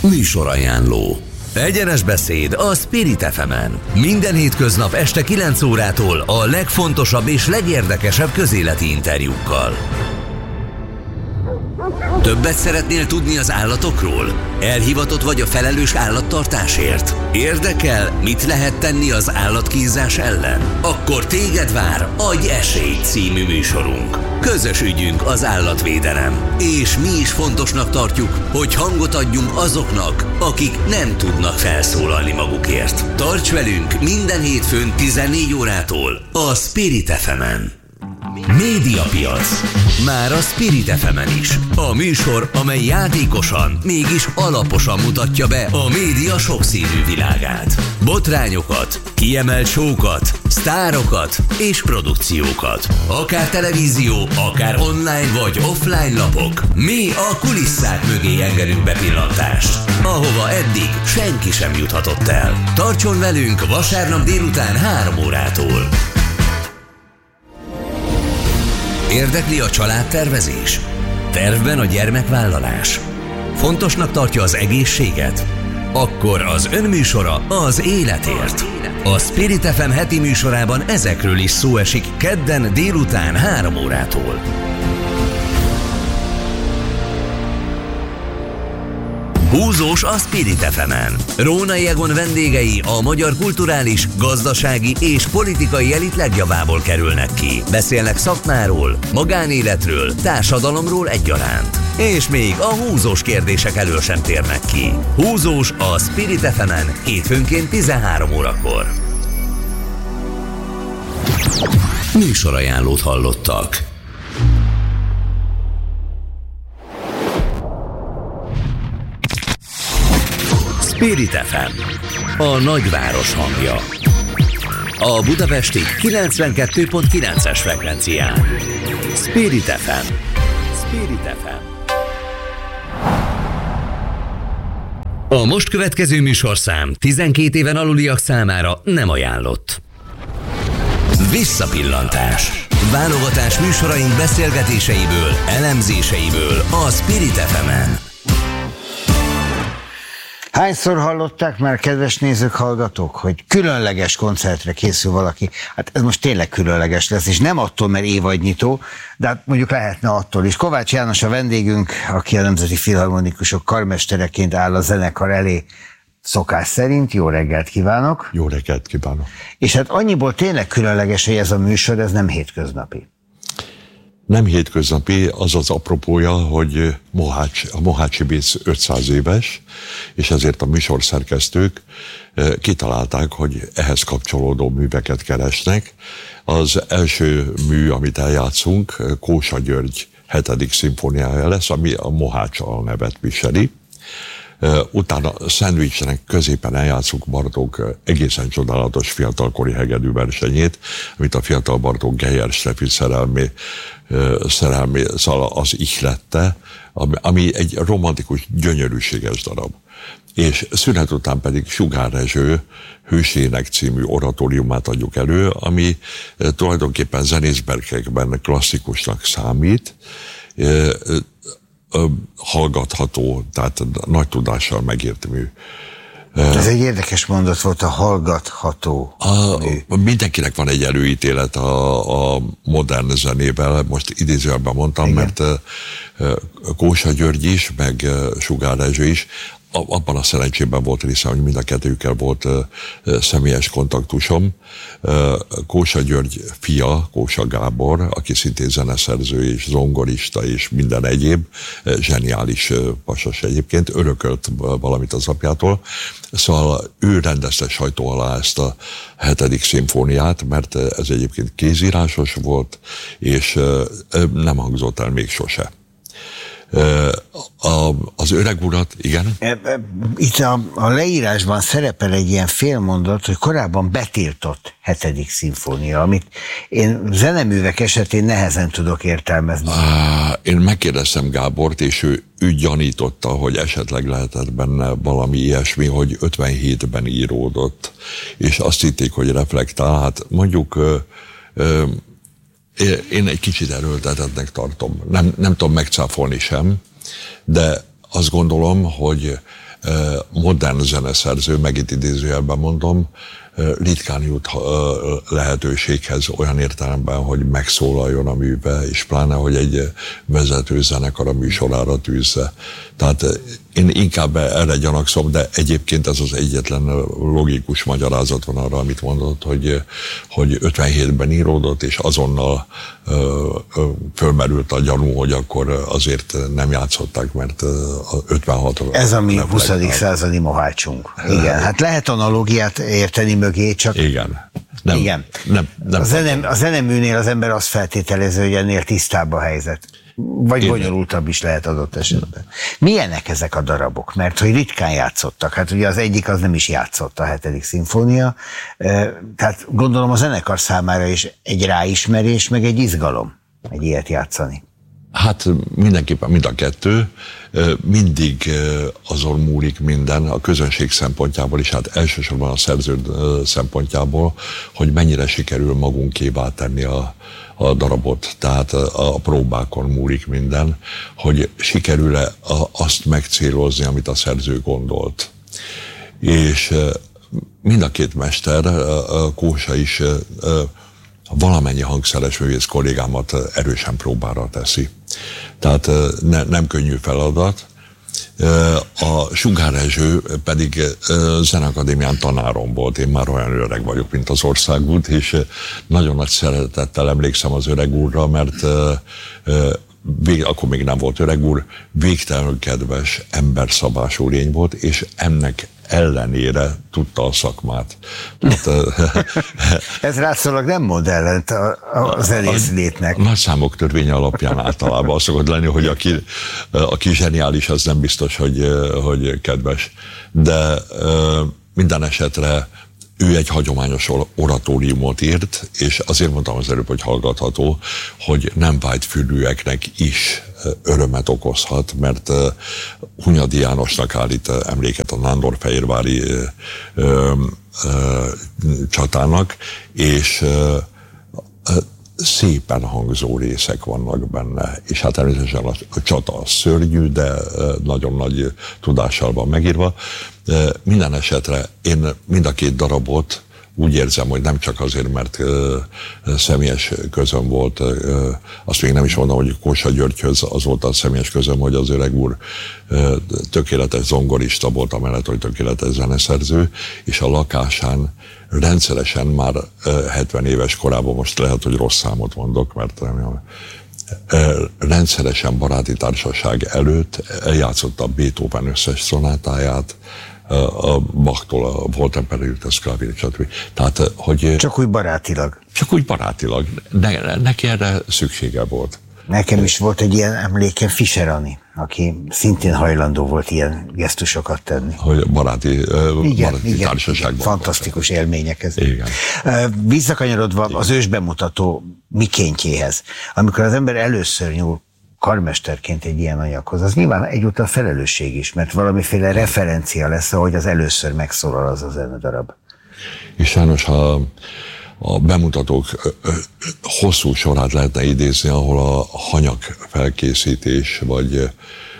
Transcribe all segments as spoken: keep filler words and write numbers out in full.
Műsorajánló. Egyenes beszéd a Spirit ef emen. Minden hétköznap este kilenc órától a legfontosabb és legérdekesebb közéleti interjúkkal. Többet szeretnél tudni az állatokról? Elhivatott vagy a felelős állattartásért? Érdekel, mit lehet tenni az állatkínzás ellen? Akkor téged vár Adj esélyt című műsorunk. Közös ügyünk az állatvédelem. És mi is fontosnak tartjuk, hogy hangot adjunk azoknak, akik nem tudnak felszólalni magukért. Tarts velünk minden hétfőn tizennégy órától a Spirit ef emen. Médiapiac. Már a Spirit ef emen is. A műsor, amely játékosan, mégis alaposan mutatja be a média sokszínű világát. Botrányokat, kiemelt show-kat, sztárokat és produkciókat. Akár televízió, akár online vagy offline lapok. Mi a kulisszák mögé engedünk bepillantást, ahova eddig senki sem juthatott el. Tartson velünk vasárnap délután három órától. Érdekli a családtervezés? Tervben a gyermekvállalás? Fontosnak tartja az egészséget? Akkor az önműsora az életért. A Spirit ef em heti műsorában ezekről is szó esik kedden délután három órától. Húzós a Spirit ef emen. Rónai Egon vendégei a magyar kulturális, gazdasági és politikai elit legjavából kerülnek ki. Beszélnek szakmáról, magánéletről, társadalomról egyaránt. És még a húzós kérdések elől sem térnek ki. Húzós a Spirit ef emen hétfőnként tizenhárom órakor. Műsorajánlót hallottak. Spirit ef em, a nagyváros hangja. A budapesti kilencvenkettő pont kilences frekvencián. Spirit ef em. Spirit ef em. A most következő műsorszám tizenkét éven aluliak számára nem ajánlott. Visszapillantás. Válogatás műsoraink beszélgetéseiből, elemzéseiből a Spirit ef emen. Hányszor hallották már, kedves nézők, hallgatók, hogy különleges koncertre készül valaki? Hát ez most tényleg különleges lesz, és nem attól, mert évadnyitó, de hát mondjuk lehetne attól is. Kovács János a vendégünk, aki a Nemzeti Filharmonikusok karmestereként áll a zenekar elé szokás szerint. Jó reggelt kívánok! Jó reggelt kívánok! És hát annyiból tényleg különleges, hogy ez a műsor, ez nem hétköznapi. Nem hétköznapi, az az apropója, hogy Mohács, a Mohácsi Béc ötszáz éves, és ezért a műsorszerkesztők kitalálták, hogy ehhez kapcsolódó műveket keresnek. Az első mű, amit eljátszunk, Kósa György hetedik szimfóniája lesz, ami a Mohács alnevet viseli. Utána Szendvicsnek középen eljátszunk Bartók egészen csodálatos fiatalkori hegedű versenyét, amit a fiatal Bartók Geyer Stefi szerelmé, szerelmé szóval az ihlette, ami egy romantikus, gyönyörűséges darab. És szünet után pedig Sugár Rezső Hősének című oratóriumát adjuk elő, ami tulajdonképpen zenészberkekben klasszikusnak számít, hallgatható, tehát nagy tudással megírt mű. Ez egy érdekes mondat volt, a hallgatható. A, mindenkinek van egy előítélet a, a modern zenével, most idézőjelben mondtam, igen, mert Kósa György is, meg Sugár Rezső is, abban a szerencsében volt része, hogy mind a kettőjükkel volt uh, személyes kontaktusom. Uh, Kósa György fia, Kósa Gábor, aki szintén zeneszerző és zongorista és minden egyéb, uh, zseniális uh, pasas egyébként, örökölt uh, valamit az apjától. Szóval ő rendezte sajtó alá ezt a hetedik szimfóniát, mert uh, ez egyébként kézírásos volt, és uh, nem hangzott el még sose. A, az öreg urat, igen? Itt a, a leírásban szerepel egy ilyen félmondat, hogy korábban betiltott hetedik szimfónia, amit én zeneművek esetén nehezen tudok értelmezni. Én megkérdeztem Gábort, és ő, ő gyanította, hogy esetleg lehetett benne valami ilyesmi, hogy ötvenhétben íródott, és azt hitték, hogy reflektál. Hát mondjuk ö, ö, én egy kicsit erőltetettnek tartom. Nem, nem tudom megcáfolni sem, de azt gondolom, hogy modern zeneszerző, megint idézőjelben mondom, ritkán jut lehetőséghez olyan értelemben, hogy megszólaljon a műbe, és pláne, hogy egy vezető zenekar a műsorára tűzze. Tehát én inkább erre gyanakszom, de egyébként ez az egyetlen logikus magyarázat van arra, amit mondott, hogy, hogy ötvenhétben íródott, és azonnal ö, ö, fölmerült a gyanú, hogy akkor azért nem játszották, mert ötvenhaton... Ez a mi huszadik századi mohácsunk. Igen, hát lehet analógiát érteni mögé, csak... Igen. Nem, Igen. Nem, nem a, zenem, a zeneműnél az ember azt feltételező, hogy ennél tisztább a helyzet. Vagy Igen. bonyolultabb is lehet adott esetben. Milyenek ezek a darabok? Mert hogy ritkán játszottak. Hát ugye az egyik az nem is játszott, a hetedik szimfónia. Tehát gondolom a zenekar számára is egy ráismerés, meg egy izgalom egy ilyet játszani. Hát mindenképpen mind a kettő, mindig azon múlik minden a közönség szempontjából is, hát elsősorban a szerző szempontjából, hogy mennyire sikerül magunkévá tenni a, a darabot, tehát a próbákon múlik minden, hogy sikerül-e azt megcélozni, amit a szerző gondolt. És mind a két mester, Kósa is valamennyi hangszeres művész kollégámat erősen próbára teszi. Tehát ne, nem könnyű feladat. A Sugár Erzső pedig Zeneakadémián tanárom volt, én már olyan öreg vagyok, mint az országút, és nagyon nagy szeretettel emlékszem az öreg úrra, mert vég, akkor még nem volt öreg úr, végtelenül kedves, emberszabású lény volt, és ennek ellenére tudta a szakmát. Tehát, ez rászólag nem mond ellent a zenész létnek. A nagy számok törvénye alapján általában az szokott lenni, hogy aki, aki zseniális, az nem biztos, hogy, hogy kedves. De minden esetre ő egy hagyományos oratóriumot írt, és azért mondtam az előbb, hogy hallgatható, hogy nem vágyfülűeknek is örömet okozhat, mert Hunyadi Jánosnak állít emléket a nándorfehérvári ö, ö, ö, csatának, és ö, ö, szépen hangzó részek vannak benne, és hát természetesen a, a csata szörnyű, de nagyon nagy tudással van megírva. Minden esetre én mind a két darabot úgy érzem, hogy nem csak azért, mert uh, személyes közöm volt, uh, azt még nem is mondom, hogy Kósa Györgyhöz az volt a személyes közöm, hogy az öreg úr uh, tökéletes zongorista volt, amellett, hogy tökéletes zeneszerző, és a lakásán rendszeresen már uh, hetven éves korában, most lehet, hogy rossz számot mondok, mert uh, rendszeresen baráti társaság előtt eljátszotta a Beethoven összes szonátáját, a Bachtól a Voltemperőt, stb. Tehát, hogy... Csak úgy barátilag. Csak úgy barátilag. Ne, neki erre szüksége volt. Nekem is volt egy ilyen emlékem, Fischer Ani, aki szintén hajlandó volt ilyen gesztusokat tenni. Hogy baráti, igen, baráti igen, társaságban. Fantasztikus volt. Élmények ezek. Igen. Visszakanyarodva igen. Az ősbemutató mikéntjéhez, amikor az ember először nyúl karmesterként egy ilyen anyaghoz, az nyilván egyúttal felelősség is, mert valamiféle referencia lesz, ahogy az először megszólal az a zenedarab. És sajnos, ha a bemutatók hosszú sorát lehetne idézni, ahol a hanyag felkészítés, vagy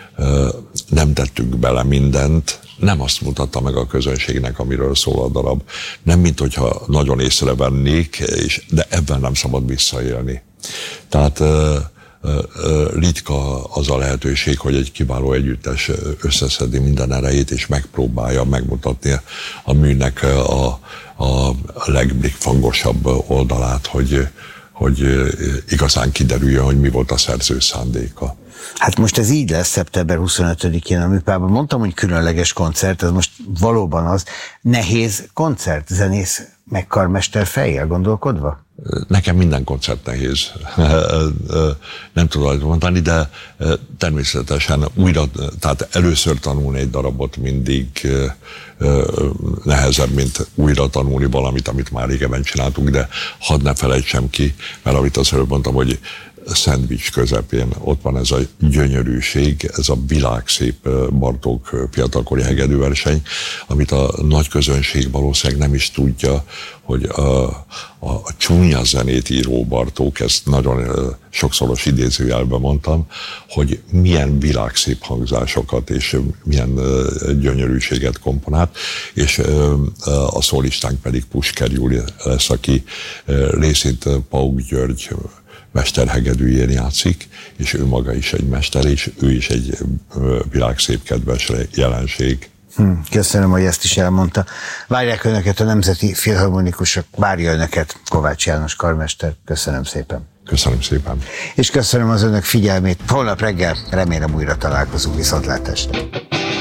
nem tettünk bele mindent, nem azt mutatta meg a közönségnek, amiről szól a darab. Nem, mint hogyha nagyon észrevennék, és, de ebben nem szabad visszaélni. Tehát ritka az a lehetőség, hogy egy kiváló együttes összeszedi minden erejét, és megpróbálja megmutatni a műnek a, a legblikkfangosabb oldalát, hogy, hogy igazán kiderüljön, hogy mi volt a szerző szándéka. Hát most ez így lesz szeptember huszonötödikén a Műpában. Mondtam, hogy különleges koncert, ez most valóban az. Nehéz koncert, zenész meg karmester fejjel gondolkodva? Nekem minden koncert nehéz, nem tudom mondani, de természetesen újra, tehát először tanulni egy darabot mindig nehezebb, mint újra tanulni valamit, amit már régebben csináltunk, de hadd ne felejtsem ki, mert amit az előbb mondtam, hogy szendvics közepén. Ott van ez a gyönyörűség, ez a világszép Bartók fiatalkori hegedűverseny, amit a nagy közönség valószínűleg nem is tudja, hogy a, a, a csúnya zenét író Bartók, ezt nagyon sokszoros idézőjelben mondtam, hogy milyen világszép hangzásokat és milyen gyönyörűséget komponált, és a szólistánk pedig Pusker Júli lesz, aki részint Pauk György mesterhegedűjén játszik, és ő maga is egy mester, és ő is egy világszép kedves jelenség. Hm, köszönöm, hogy ezt is elmondta. Várják önöket a Nemzeti Filharmonikusok, várja önöket Kovács János karmester. Köszönöm szépen. Köszönöm szépen. És köszönöm az önök figyelmét. Holnap reggel remélem újra találkozunk, viszontlátásra.